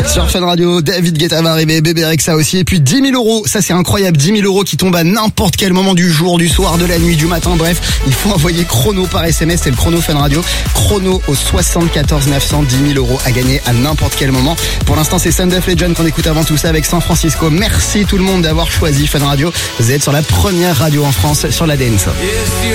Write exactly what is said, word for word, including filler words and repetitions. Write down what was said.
Sur Fun Radio, David Guetta va arriver, Bébé Rexha aussi. Et puis dix mille euros, ça c'est incroyable, dix mille euros qui tombent à n'importe quel moment du jour, du soir, de la nuit, du matin, bref. Il faut envoyer chrono par S M S, c'est le chrono Fun Radio. Chrono au soixante-quatorze neuf cents, dix mille euros à gagner à n'importe quel moment. Pour l'instant, c'est Sound of Legend qu'on écoute avant tout ça avec San Francisco. Merci tout le monde d'avoir choisi Fun Radio. Vous êtes sur la première radio en France sur la dance.